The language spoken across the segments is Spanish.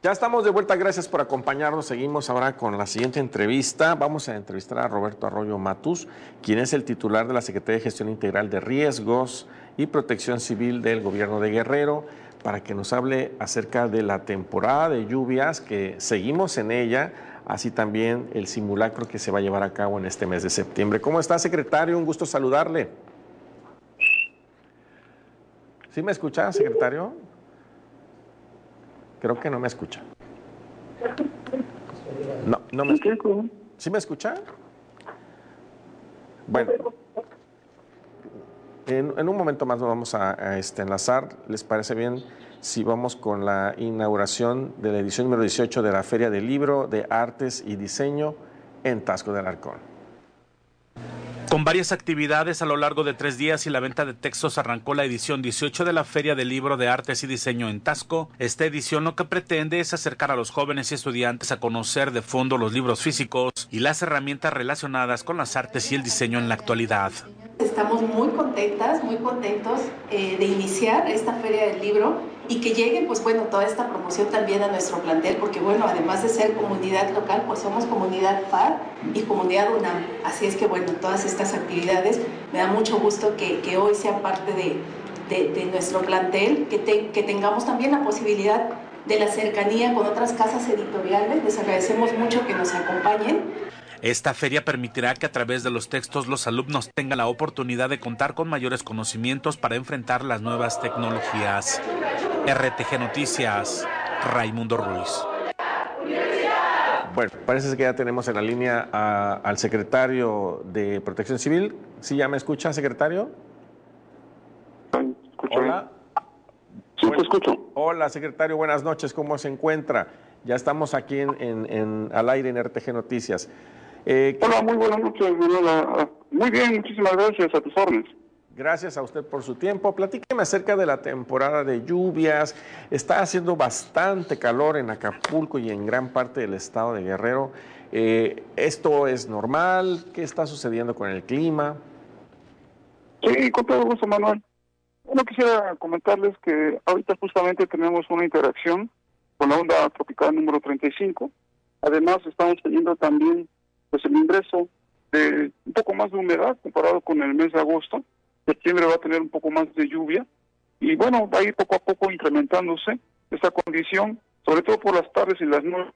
Ya estamos de vuelta, gracias por acompañarnos. Seguimos ahora con la siguiente entrevista. Vamos a entrevistar a Roberto Arroyo Matus, quien es el titular de la Secretaría de Gestión Integral de Riesgos y Protección Civil del Gobierno de Guerrero, para que nos hable acerca de la temporada de lluvias, que seguimos en ella, así también el simulacro que se va a llevar a cabo en este mes de septiembre. ¿Cómo está, secretario? Un gusto saludarle. ¿Sí me escucha, secretario? Creo que no me escucha. No me escucha. ¿Sí me escucha? Bueno, en un momento más nos vamos a enlazar. ¿Les parece bien si vamos con la inauguración de la edición número 18 de la Feria del Libro de Artes y Diseño en Taxco de Alarcón? Con varias actividades a lo largo de 3 días y la venta de textos, arrancó la edición 18 de la Feria del Libro de Artes y Diseño en Taxco. Esta edición lo que pretende es acercar a los jóvenes y estudiantes a conocer de fondo los libros físicos y las herramientas relacionadas con las artes y el diseño en la actualidad. Estamos muy contentas, muy contentos de iniciar esta Feria del Libro y que llegue, pues bueno, toda esta promoción también a nuestro plantel, porque bueno, además de ser comunidad local, pues somos comunidad FAR y comunidad UNAM. Así es que bueno, todas estas actividades me da mucho gusto que hoy sean parte de nuestro plantel, que tengamos también la posibilidad de la cercanía con otras casas editoriales. Les agradecemos mucho que nos acompañen. Esta feria permitirá que a través de los textos los alumnos tengan la oportunidad de contar con mayores conocimientos para enfrentar las nuevas tecnologías. RTG Noticias, Raimundo Ruiz. Bueno, parece que ya tenemos en la línea al secretario de Protección Civil. ¿Sí ya me escucha, secretario? Hola. Sí, te escucho. Hola, secretario, buenas noches. ¿Cómo se encuentra? Ya estamos aquí al aire en RTG Noticias. Hola, muy buenas noches. Muy bien, muchísimas gracias, a tus órdenes. Gracias a usted por su tiempo. Platíqueme acerca de la temporada de lluvias. Está haciendo bastante calor en Acapulco y en gran parte del estado de Guerrero. ¿Esto es normal? ¿Qué está sucediendo con el clima? Sí, con todo gusto, Manuel. Bueno, quisiera comentarles que ahorita justamente tenemos una interacción con la onda tropical número 35. Además, estamos teniendo también pues el ingreso de un poco más de humedad comparado con el mes de agosto. Septiembre va a tener un poco más de lluvia y bueno, va a ir poco a poco incrementándose esta condición, sobre todo por las tardes y las noches.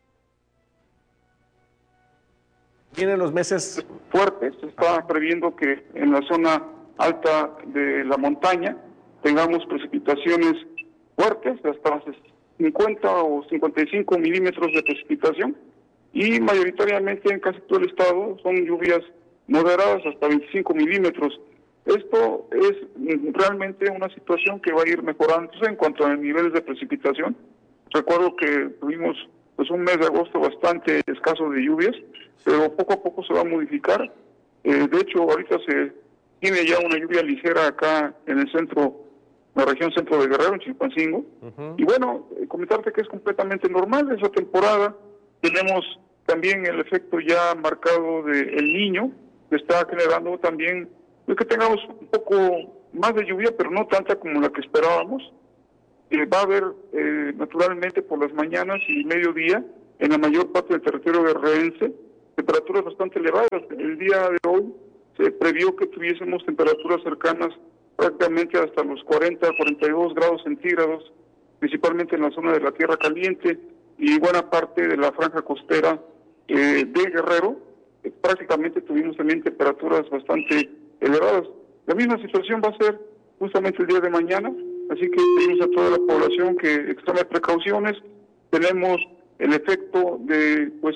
Vienen los meses fuertes. Se está previendo que en la zona alta de la montaña tengamos precipitaciones fuertes, hasta 50 o 55 milímetros de precipitación, y mayoritariamente en casi todo el estado son lluvias moderadas hasta 25 milímetros. Esto es realmente una situación que va a ir mejorándose en cuanto a niveles de precipitación. Recuerdo que tuvimos pues un mes de agosto bastante escaso de lluvias, pero poco a poco se va a modificar. De hecho, ahorita se tiene ya una lluvia ligera acá en el centro, la región centro de Guerrero, en Chilpancingo. Y bueno, comentarte que es completamente normal esa temporada. Tenemos también el efecto ya marcado del Niño, que está generando también que tengamos un poco más de lluvia, pero no tanta como la que esperábamos. Va a haber naturalmente por las mañanas y mediodía en la mayor parte del territorio guerrerense temperaturas bastante elevadas. El día de hoy se previó que tuviésemos temperaturas cercanas prácticamente hasta los 40 a 42 grados centígrados, principalmente en la zona de la Tierra Caliente y buena parte de la franja costera de Guerrero. Prácticamente tuvimos también temperaturas bastante elevadas. La misma situación va a ser justamente el día de mañana, así que pedimos a toda la población que extreme precauciones. Tenemos el efecto de pues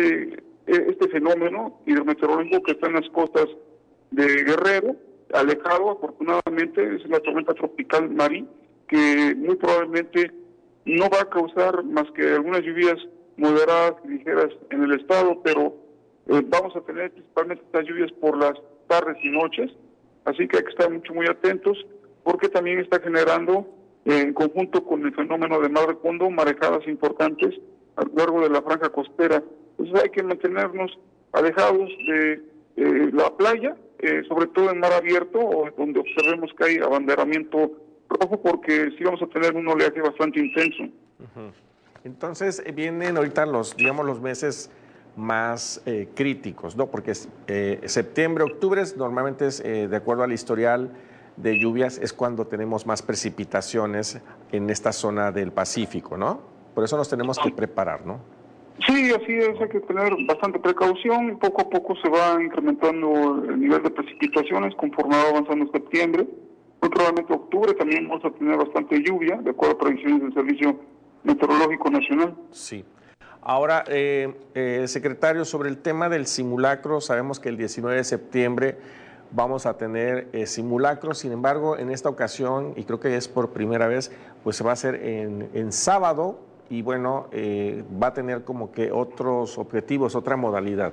este fenómeno hidrometeorológico que está en las costas de Guerrero, alejado afortunadamente, es la tormenta tropical Mari, que muy probablemente no va a causar más que algunas lluvias moderadas y ligeras en el estado, pero vamos a tener principalmente estas lluvias por las tardes y noches, así que hay que estar muy atentos, porque también está generando, en conjunto con el fenómeno de mar de fondo, marejadas importantes a lo largo de la franja costera. Entonces hay que mantenernos alejados de la playa, sobre todo en mar abierto, o donde observemos que hay abanderamiento rojo, porque sí vamos a tener un oleaje bastante intenso. Entonces vienen ahorita los meses más críticos, ¿no? Porque septiembre, octubre normalmente es, de acuerdo al historial de lluvias, es cuando tenemos más precipitaciones en esta zona del Pacífico, ¿no? Por eso nos tenemos que preparar, ¿no? Sí, así es, hay que tener bastante precaución. Poco a poco se va incrementando el nivel de precipitaciones conforme va avanzando septiembre. Muy probablemente octubre también vamos a tener bastante lluvia, de acuerdo a predicciones del Servicio Meteorológico Nacional. Sí. Ahora, secretario, sobre el tema del simulacro, sabemos que el 19 de septiembre vamos a tener simulacros, sin embargo, en esta ocasión, y creo que es por primera vez, pues se va a hacer en sábado y bueno, va a tener como que otros objetivos, otra modalidad.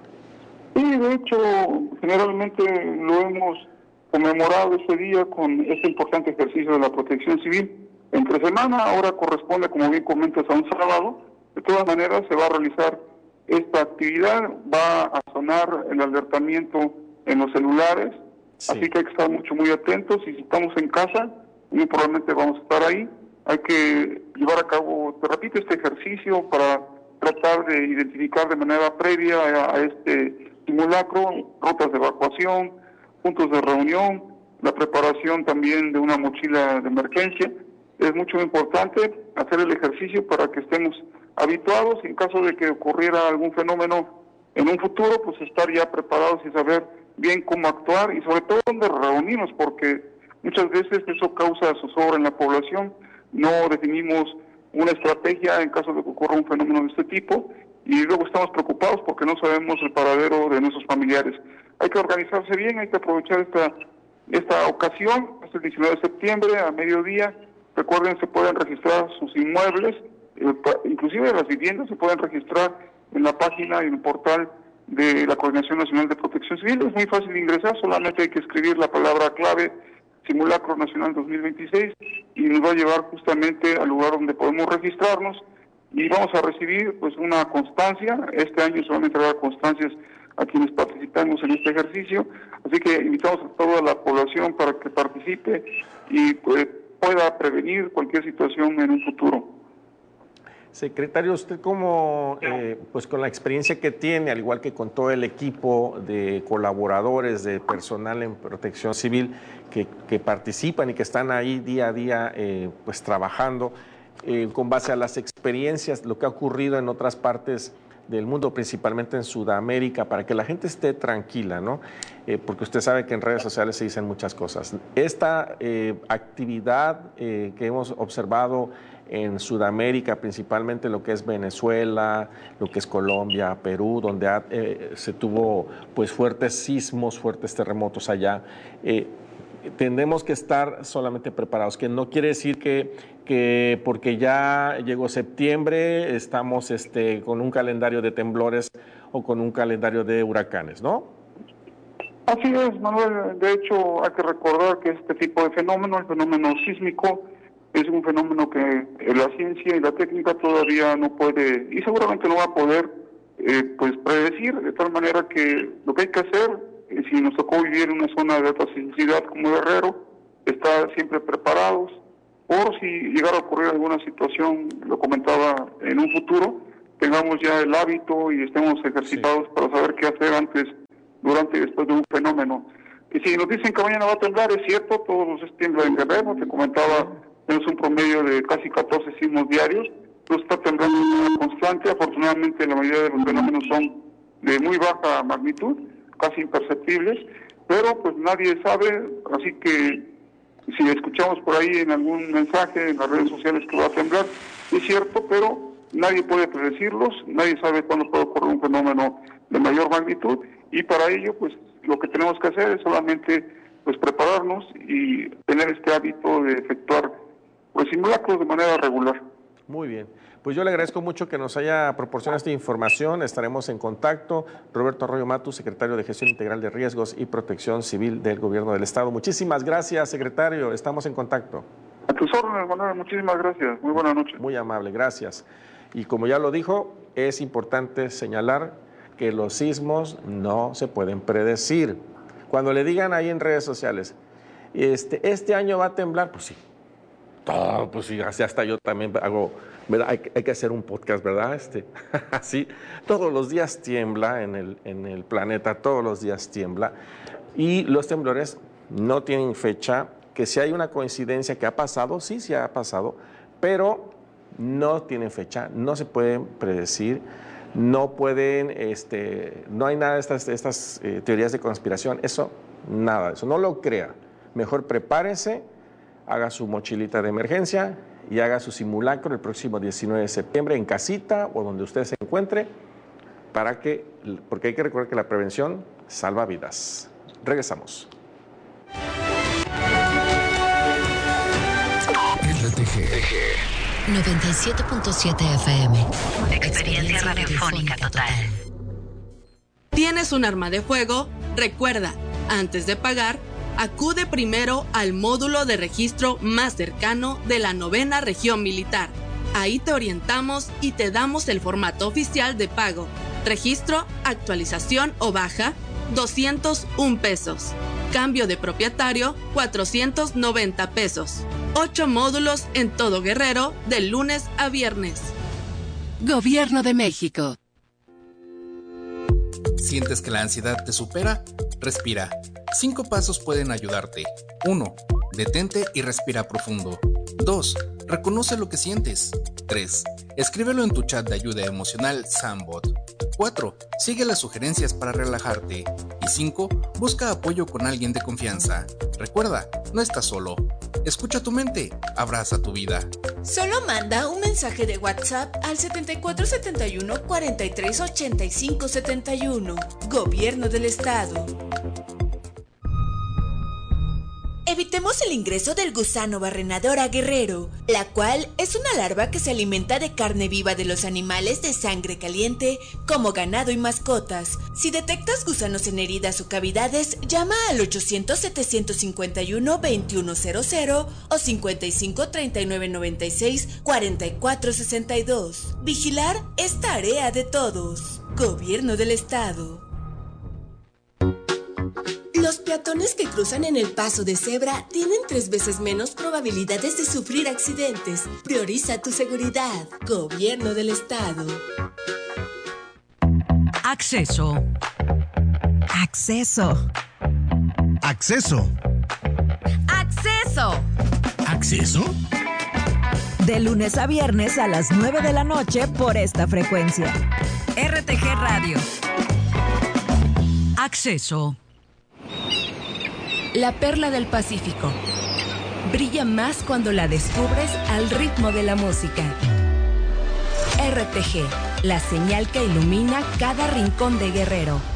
Sí, de hecho, generalmente lo hemos conmemorado ese día con este importante ejercicio de la protección civil. Entre semana, ahora corresponde, como bien comentas, a un sábado. De todas maneras, se va a realizar esta actividad, va a sonar el alertamiento en los celulares, sí. Así que hay que estar muy atentos, y si estamos en casa, muy probablemente vamos a estar ahí. Hay que llevar a cabo, te repito, este ejercicio para tratar de identificar de manera previa a este simulacro rutas de evacuación, puntos de reunión, la preparación también de una mochila de emergencia. Es mucho importante hacer el ejercicio para que estemos habituados en caso de que ocurriera algún fenómeno en un futuro, pues estar ya preparados y saber bien cómo actuar y sobre todo dónde reunirnos, porque muchas veces eso causa zozobra en la población. No definimos una estrategia en caso de que ocurra un fenómeno de este tipo y luego estamos preocupados porque no sabemos el paradero de nuestros familiares. Hay que organizarse bien, hay que aprovechar esta ocasión, hasta el 19 de septiembre a mediodía. Recuerden, se pueden registrar sus inmuebles, inclusive las viviendas se pueden registrar en la página y en el portal de la Coordinación Nacional de Protección Civil. Es muy fácil de ingresar, solamente hay que escribir la palabra clave Simulacro Nacional 2026 y nos va a llevar justamente al lugar donde podemos registrarnos y vamos a recibir pues una constancia. Este año se van a entregar constancias a quienes participamos en este ejercicio, así que invitamos a toda la población para que participe y pueda prevenir cualquier situación en un futuro. Secretario, usted como, pues con la experiencia que tiene, al igual que con todo el equipo de colaboradores, de personal en protección civil que participan y que están ahí día a día pues trabajando, con base a las experiencias, lo que ha ocurrido en otras partes del mundo, principalmente en Sudamérica, para que la gente esté tranquila, ¿no? Porque usted sabe que en redes sociales se dicen muchas cosas. Esta actividad que hemos observado en Sudamérica, principalmente lo que es Venezuela, lo que es Colombia, Perú, donde se tuvo pues fuertes sismos, fuertes terremotos allá, tenemos que estar solamente preparados, que no quiere decir que porque ya llegó septiembre estamos con un calendario de temblores o con un calendario de huracanes, ¿no? Así es, Manuel. De hecho, hay que recordar que este tipo de fenómeno, el fenómeno sísmico, es un fenómeno que la ciencia y la técnica todavía no puede, y seguramente no va a poder, pues predecir, de tal manera que lo que hay que hacer, si nos tocó vivir en una zona de alta sismicidad como Guerrero, estar siempre preparados, por si llegara a ocurrir alguna situación, lo comentaba, en un futuro, tengamos ya el hábito y estemos ejercitados para saber qué hacer antes, durante y después de un fenómeno. Y si nos dicen que mañana va a temblar, es cierto, todos los días tiembla en Guerrero, te comentaba, tenemos un promedio de casi 14 sismos diarios, no está temblando de manera constante. Afortunadamente la mayoría de los fenómenos son de muy baja magnitud, casi imperceptibles, pero pues nadie sabe, así que si escuchamos por ahí en algún mensaje en las redes sociales que va a temblar, es cierto, pero nadie puede predecirlos, nadie sabe cuándo puede ocurrir un fenómeno de mayor magnitud, y para ello pues lo que tenemos que hacer es solamente pues prepararnos y tener este hábito de efectuar pues simulacros de manera regular. Muy bien. Pues yo le agradezco mucho que nos haya proporcionado esta información. Estaremos en contacto. Roberto Arroyo Matus, secretario de Gestión Integral de Riesgos y Protección Civil del Gobierno del Estado. Muchísimas gracias, secretario. Estamos en contacto. A tus órdenes, Manuel. Muchísimas gracias. Muy buenas noches. Muy amable, gracias. Y como ya lo dijo, es importante señalar que los sismos no se pueden predecir. Cuando le digan ahí en redes sociales, este año va a temblar, pues sí. Todo, pues sí, así hasta yo también hago, ¿verdad? Hay que hacer un podcast, ¿verdad? Así, todos los días tiembla en el planeta, todos los días tiembla. Y los temblores no tienen fecha, que si hay una coincidencia que ha pasado, sí ha pasado, pero no tienen fecha, no se pueden predecir, no pueden, no hay nada de estas teorías de conspiración, eso, nada de eso, no lo crea. Mejor prepárese, haga su mochilita de emergencia y haga su simulacro el próximo 19 de septiembre en casita o donde usted se encuentre, porque hay que recordar que la prevención salva vidas. Regresamos. RTG 97.7 FM. Experiencia radiofónica total. ¿Tienes un arma de fuego? Recuerda, antes de pagar, acude primero al módulo de registro más cercano de la 9ª Región Militar. Ahí te orientamos y te damos el formato oficial de pago. Registro, actualización o baja, 201 pesos. Cambio de propietario, 490 pesos. 8 módulos en todo Guerrero, de lunes a viernes. Gobierno de México. ¿Sientes que la ansiedad te supera? Respira. 5 pasos pueden ayudarte. 1. Detente y respira profundo. 2. Reconoce lo que sientes. 3. Escríbelo en tu chat de ayuda emocional Sambot. 4. Sigue las sugerencias para relajarte. Y 5. Busca apoyo con alguien de confianza. Recuerda, no estás solo. Escucha tu mente, abraza tu vida. Solo manda un mensaje de WhatsApp al 7471 43 85 71. Gobierno del Estado. Evitemos el ingreso del gusano barrenador a Guerrero, la cual es una larva que se alimenta de carne viva de los animales de sangre caliente, como ganado y mascotas. Si detectas gusanos en heridas o cavidades, llama al 800-751-2100 o 55-3996-4462. Vigilar es tarea de todos. Gobierno del Estado. Los peatones que cruzan en el paso de cebra tienen 3 veces menos probabilidades de sufrir accidentes. Prioriza tu seguridad. Gobierno del Estado. Acceso. Acceso. Acceso. Acceso. ¿Acceso? De lunes a viernes a las 9 de la noche por esta frecuencia. RTG Radio. Acceso. La perla del Pacífico. Brilla más cuando la descubres al ritmo de la música. RTG, la señal que ilumina cada rincón de Guerrero.